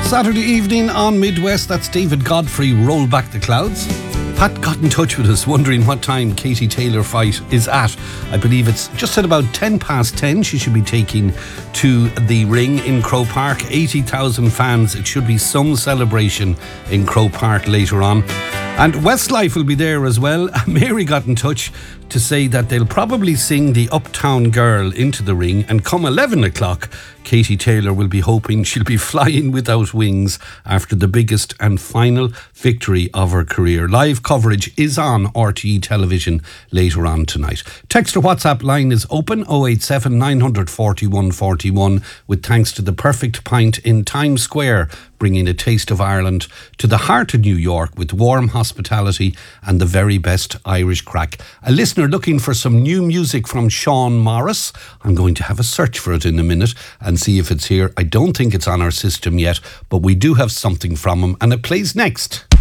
Saturday evening on Midwest, that's David Godfrey, Roll Back the Clouds. Pat got in touch with us wondering what time Katie Taylor fight is at. I believe it's just at about 10 past 10. She should be taking to the ring in Croke Park. 80,000 fans. It should be some celebration in Croke Park later on. And Westlife will be there as well. Mary got in touch to say that they'll probably sing the Uptown Girl into the ring, and come 11 o'clock, Katie Taylor will be hoping she'll be flying without wings after the biggest and final victory of her career. Live coverage is on RTE television later on tonight. Text or WhatsApp line is open 087 941 41, with thanks to the Perfect Pint in Times Square, bringing a taste of Ireland to the heart of New York with warm hospitality and the very best Irish crack. A listener looking for some new music from Sean Morris. I'm going to have a search for it in a minute and see if it's here. I don't think it's on our system yet, but we do have something from him, and it plays next.